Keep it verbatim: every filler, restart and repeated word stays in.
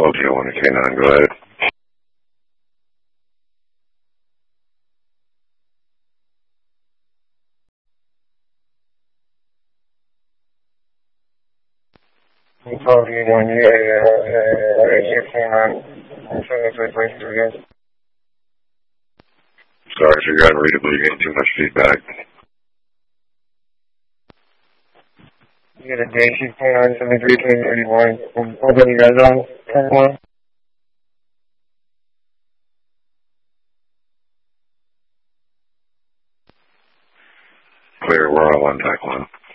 twelve G one to K nine, go ahead. twelve G one, yeah, yeah, K nine. I'm trying to say place to again. Sorry, if you're going to read it, but you're getting too much feedback. You get a day shift K nine seventy-three twenty thirty-one. What are you guys on? Track one? Clear, we're all on track one.